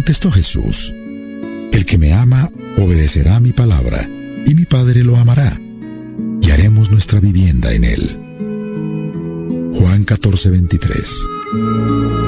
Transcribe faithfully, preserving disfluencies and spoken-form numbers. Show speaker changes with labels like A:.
A: Contestó Jesús: el que me ama obedecerá a mi palabra, y mi Padre lo amará, y haremos nuestra vivienda en él. Juan catorce veintitrés.